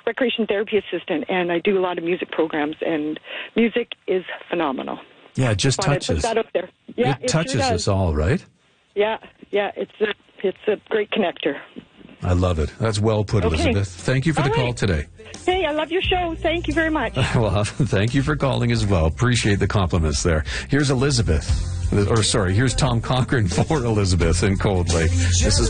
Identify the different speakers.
Speaker 1: recreation therapy assistant, and I do a lot of music programs, and music is phenomenal.
Speaker 2: Yeah, it just
Speaker 1: Thought I'd
Speaker 2: touches.
Speaker 1: put that out there. Yeah,
Speaker 2: it touches
Speaker 1: sure
Speaker 2: us all, right?
Speaker 1: Yeah, it's a great connector.
Speaker 2: I love it. That's well put,
Speaker 1: Okay.
Speaker 2: Elizabeth. Thank you for the call today.
Speaker 1: Hey, I love your show. Thank you very much.
Speaker 2: Well, thank you for calling as well. Appreciate the compliments there. Here's Elizabeth. Here's Tom Cochran for Elizabeth in Cold Lake. This is